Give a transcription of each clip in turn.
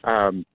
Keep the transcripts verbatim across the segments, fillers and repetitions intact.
Um,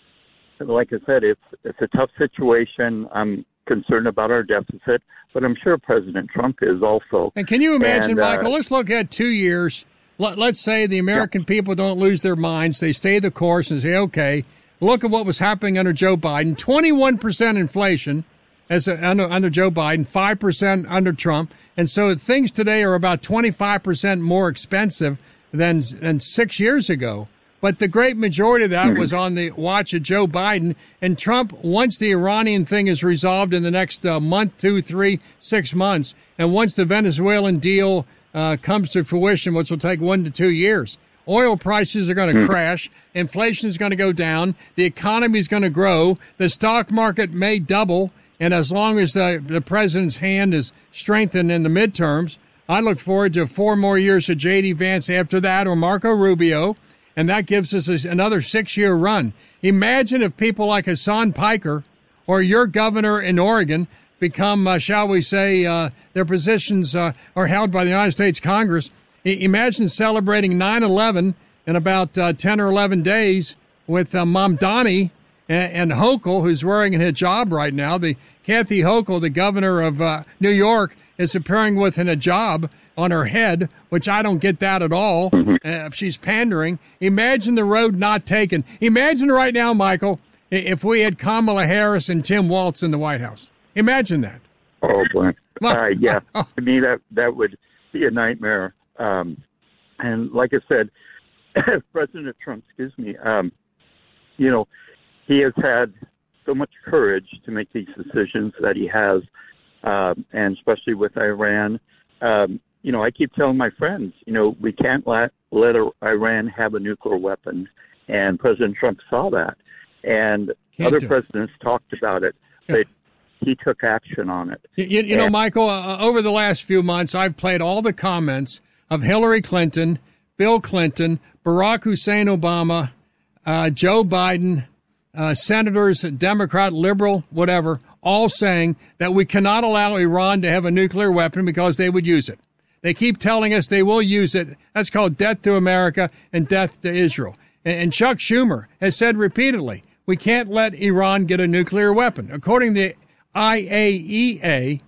like I said, it's it's a tough situation. I'm concerned about our deficit, but I'm sure President Trump is also. And can you imagine, and, uh, Michael, let's look at two years. Let, let's say the American yeah. people don't lose their minds. They stay the course and say, okay, look at what was happening under Joe Biden. twenty-one percent inflation as a, under, under Joe Biden, five percent under Trump. And so things today are about twenty-five percent more expensive than, than six years ago. But the great majority of that mm-hmm. was on the watch of Joe Biden. And Trump, once the Iranian thing is resolved in the next uh, month, two, three, six months, and once the Venezuelan deal uh, comes to fruition, which will take one to two years, oil prices are going to mm-hmm. crash. Inflation is going to go down. The economy is going to grow. The stock market may double. And as long as the, the president's hand is strengthened in the midterms, I look forward to four more years of J D. Vance after that, or Marco Rubio. And that gives us another six-year run. Imagine if people like Hassan Piker or your governor in Oregon become, uh, shall we say, uh, their positions uh, are held by the United States Congress. I- imagine celebrating nine eleven in about uh, ten or eleven days with uh, Mamdani and, and Hochul, who's wearing a hijab right now. The Kathy Hochul, the governor of uh, New York, is appearing with an hijab on her head, which I don't get that at all. Mm-hmm. Uh, she's pandering. Imagine the road not taken. Imagine right now, Michael, if we had Kamala Harris and Tim Walz in the White House. Imagine that. Oh, boy. Uh, yeah, to me, that, that would be a nightmare. Um, and like I said, President Trump, excuse me, um, you know, he has had so much courage to make these decisions that he has, uh, and especially with Iran. Um, You know, I keep telling my friends, you know, we can't let, let Iran have a nuclear weapon. And President Trump saw that. And can't other presidents it. talked about it, yeah. but he took action on it. You, you, you know, Michael, uh, over the last few months, I've played all the comments of Hillary Clinton, Bill Clinton, Barack Hussein Obama, uh, Joe Biden, uh, senators, Democrat, liberal, whatever, all saying that we cannot allow Iran to have a nuclear weapon because they would use it. They keep telling us they will use it. That's called death to America and death to Israel. And Chuck Schumer has said repeatedly, we can't let Iran get a nuclear weapon. According to the I A E A,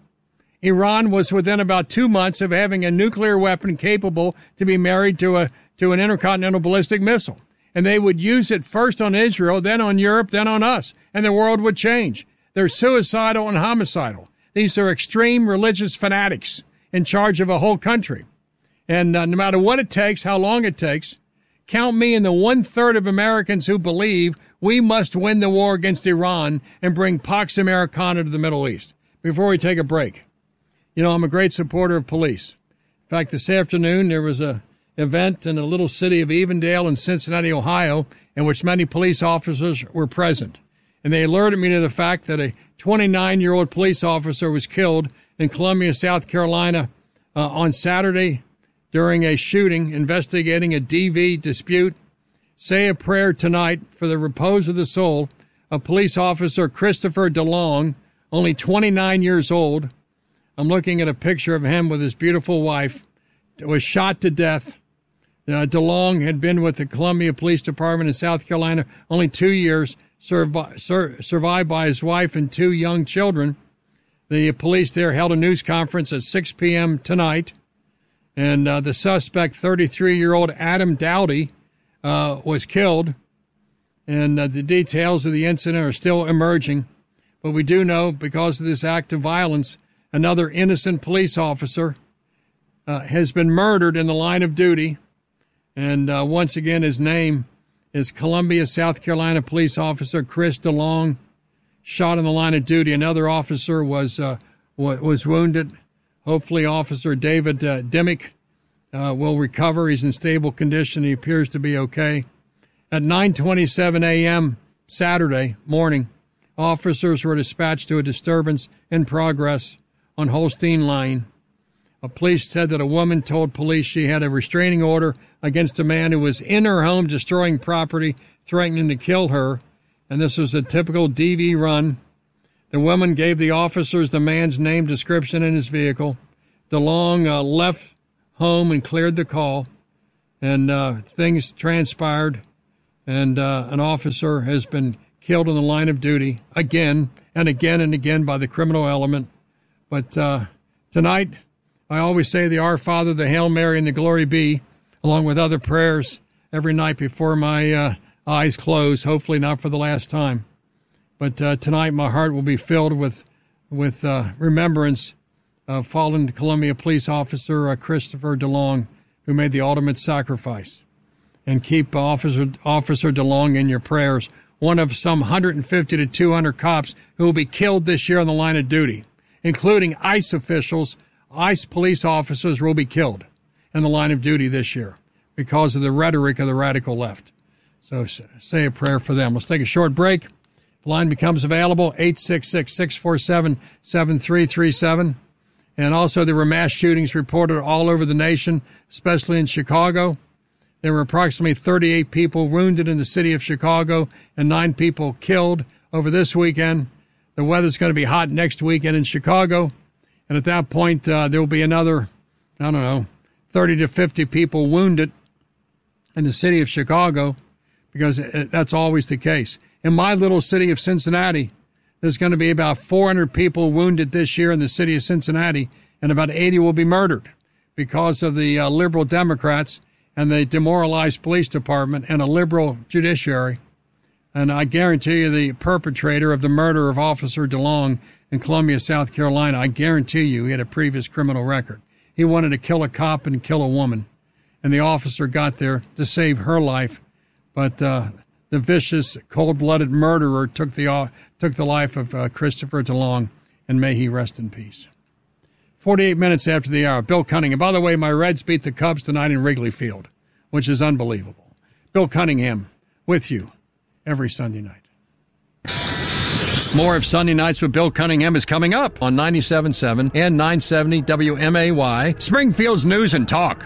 Iran was within about two months of having a nuclear weapon capable to be married to a to an intercontinental ballistic missile. And they would use it first on Israel, then on Europe, then on us. And the world would change. They're suicidal and homicidal. These are extreme religious fanatics in charge of a whole country. And uh, no matter what it takes, how long it takes, count me in the one-third of Americans who believe we must win the war against Iran and bring Pax Americana to the Middle East. Before we take a break, you know, I'm a great supporter of police. In fact, this afternoon there was a event in the little city of Evendale in Cincinnati, Ohio, in which many police officers were present. And they alerted me to the fact that a twenty-nine-year-old police officer was killed in Columbia, South Carolina, uh, on Saturday during a shooting investigating a D V dispute. Say a prayer tonight for the repose of the soul of police officer Christopher DeLong, only twenty-nine years old. I'm looking at a picture of him with his beautiful wife. Was shot to death. Uh, DeLong had been with the Columbia Police Department in South Carolina only two years, served by, sur- survived by his wife and two young children. The police there held a news conference at six p.m. tonight, and uh, the suspect, thirty-three-year-old Adam Dowdy, uh, was killed, and uh, the details of the incident are still emerging. But we do know, because of this act of violence, another innocent police officer uh, has been murdered in the line of duty, and uh, once again, his name is Columbia, South Carolina police officer Chris DeLong, shot in the line of duty. Another officer was uh, was wounded. Hopefully, Officer David uh, Dimick uh, will recover. He's in stable condition. He appears to be okay. At nine twenty-seven a.m. Saturday morning, officers were dispatched to a disturbance in progress on Holstein Line. A police said that a woman told police she had a restraining order against a man who was in her home destroying property, threatening to kill her. And this was a typical D V run. The woman gave the officers the man's name, description, and his vehicle. DeLong uh, left home and cleared the call, and uh, things transpired. and uh, an officer has been killed in the line of duty again and again and again by the criminal element. But uh, tonight, I always say the Our Father, the Hail Mary, and the Glory Be, along with other prayers every night before my uh, eyes close, hopefully not for the last time. But uh, tonight my heart will be filled with with uh, remembrance of fallen Columbia police officer uh, Christopher DeLong, who made the ultimate sacrifice. And keep Officer Officer DeLong in your prayers, one of some one hundred fifty to two hundred cops who will be killed this year on the line of duty, including ICE officials. ICE police officers will be killed in the line of duty this year because of the rhetoric of the radical left. So say a prayer for them. Let's take a short break. The line becomes available, eight six six, six four seven, seven three three seven. And also there were mass shootings reported all over the nation, especially in Chicago. There were approximately thirty-eight people wounded in the city of Chicago and nine people killed over this weekend. The weather's going to be hot next weekend in Chicago. And at that point, uh, there will be another, I don't know, thirty to fifty people wounded in the city of Chicago, because that's always the case. In my little city of Cincinnati, there's going to be about four hundred people wounded this year in the city of Cincinnati, and about eighty will be murdered because of the uh, liberal Democrats and the demoralized police department and a liberal judiciary. And I guarantee you the perpetrator of the murder of Officer DeLong in Columbia, South Carolina, I guarantee you he had a previous criminal record. He wanted to kill a cop and kill a woman, and the officer got there to save her life. But uh, the vicious, cold-blooded murderer took the uh, took the life of uh, Christopher DeLong, and may he rest in peace. forty-eight minutes after the hour, Bill Cunningham. By the way, my Reds beat the Cubs tonight in Wrigley Field, which is unbelievable. Bill Cunningham with you every Sunday night. More of Sunday Nights with Bill Cunningham is coming up on ninety-seven point seven and nine seventy W M A Y, Springfield's News and Talk.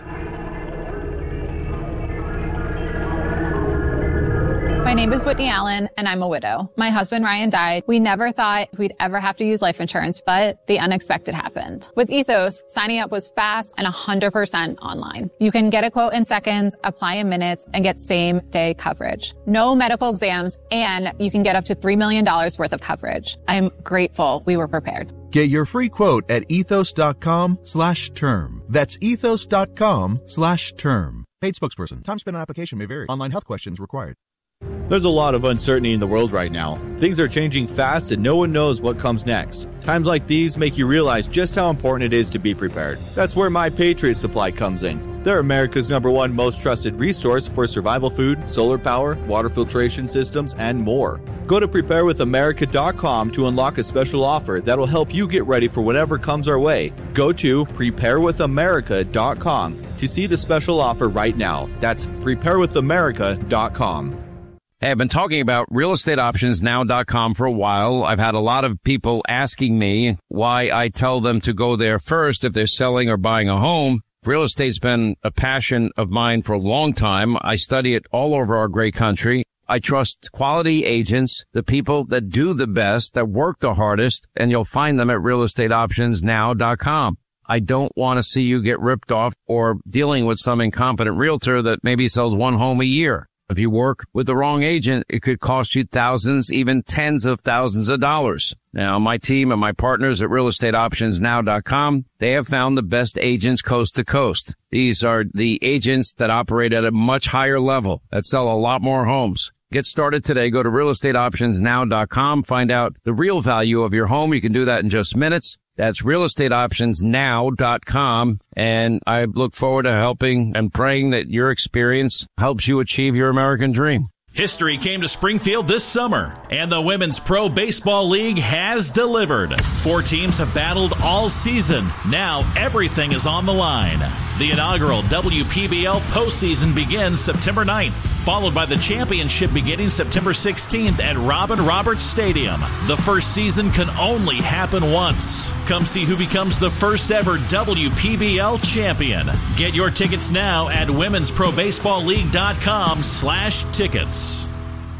My name is Whitney Allen, and I'm a widow. My husband, Ryan, died. We never thought we'd ever have to use life insurance, but the unexpected happened. With Ethos, signing up was fast and one hundred percent online. You can get a quote in seconds, apply in minutes, and get same-day coverage. No medical exams, and you can get up to three million dollars worth of coverage. I'm grateful we were prepared. Get your free quote at ethos.com slash term. That's ethos.com slash term. Paid spokesperson. Time spent on application may vary. Online health questions required. There's a lot of uncertainty in the world right now. Things are changing fast and no one knows what comes next. Times like these make you realize just how important it is to be prepared. That's where My Patriot Supply comes in. They're America's number one most trusted resource for survival food, solar power, water filtration systems, and more. Go to prepare with america dot com to unlock a special offer that'll help you get ready for whatever comes our way. Go to prepare with america dot com to see the special offer right now. That's prepare with america dot com. Hey, I've been talking about real estate options now dot com for a while. I've had a lot of people asking me why I tell them to go there first if they're selling or buying a home. Real estate's been a passion of mine for a long time. I study it all over our great country. I trust quality agents, the people that do the best, that work the hardest, and you'll find them at real estate options now dot com. I don't want to see you get ripped off or dealing with some incompetent realtor that maybe sells one home a year. If you work with the wrong agent, it could cost you thousands, even tens of thousands of dollars. Now, my team and my partners at real estate options now dot com, they have found the best agents coast to coast. These are the agents that operate at a much higher level, that sell a lot more homes. Get started today. Go to real estate options now dot com. Find out the real value of your home. You can do that in just minutes. That's real estate options now dot com. And I look forward to helping and praying that your experience helps you achieve your American dream. History came to Springfield this summer, and the Women's Pro Baseball League has delivered. Four teams have battled all season. Now everything is on the line. The inaugural W P B L postseason begins September ninth, followed by the championship beginning September sixteenth at Robin Roberts Stadium. The first season can only happen once. Come see who becomes the first ever W P B L champion. Get your tickets now at women's pro baseball league dot com slash tickets.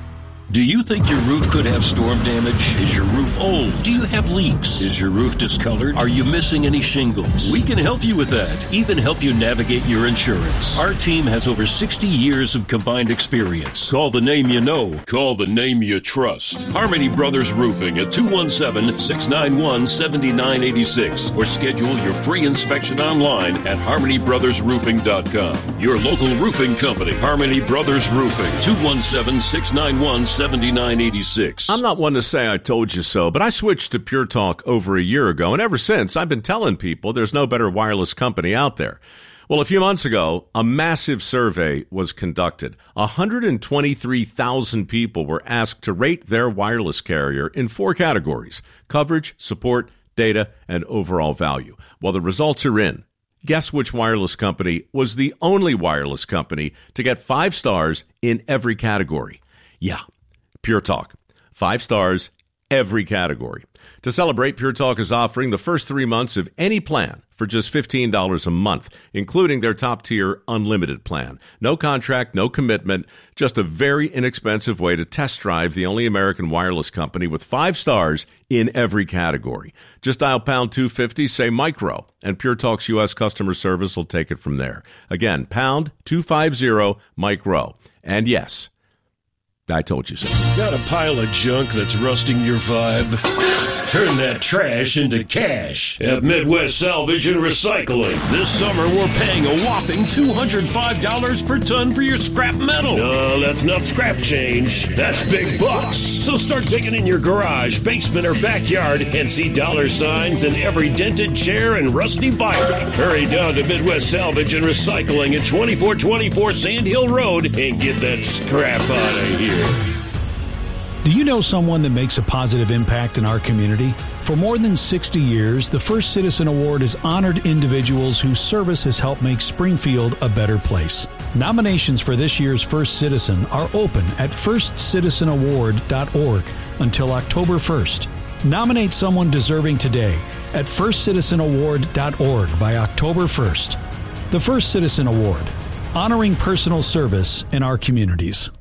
Do you think your roof could have storm damage? Is your roof old? Do you have leaks? Is your roof discolored? Are you missing any shingles? We can help you with that, even help you navigate your insurance. Our team has over sixty years of combined experience. Call the name you know. Call the name you trust. Harmony Brothers Roofing at two one seven, six nine one, seven nine eight six or schedule your free inspection online at harmony brothers roofing dot com. Your local roofing company, Harmony Brothers Roofing, two one seven, six nine one, seven nine eight six. I'm not one to say I told you so, but I switched to Pure Talk over a year ago, and ever since, I've been telling people there's no better wireless company out there. Well, a few months ago, a massive survey was conducted. one hundred twenty-three thousand people were asked to rate their wireless carrier in four categories: coverage, support, data, and overall value. Well, the results are in. Guess which wireless company was the only wireless company to get five stars in every category? Yeah, Pure Talk. Five stars, every category. To celebrate, Pure Talk is offering the first three months of any plan for just fifteen dollars a month, including their top-tier unlimited plan. No contract, no commitment, just a very inexpensive way to test drive the only American wireless company with five stars in every category. Just dial pound two fifty, say micro, and Pure Talk's U S customer service will take it from there. Again, pound two fifty, micro. And yes, I told you so. Got a pile of junk that's rusting your vibe? Turn that trash into cash at Midwest Salvage and Recycling. This summer, we're paying a whopping two hundred five dollars per ton for your scrap metal. No, that's not scrap change. That's big bucks. So start digging in your garage, basement, or backyard and see dollar signs in every dented chair and rusty bike. Hurry down to Midwest Salvage and Recycling at twenty-four twenty-four Sand Hill Road and get that scrap out of here. Do you know someone that makes a positive impact in our community? For more than sixty years, the First Citizen Award has honored individuals whose service has helped make Springfield a better place. Nominations for this year's First Citizen are open at first citizen award dot org until October first. Nominate someone deserving today at first citizen award dot org by October first. The First Citizen Award, honoring personal service in our communities.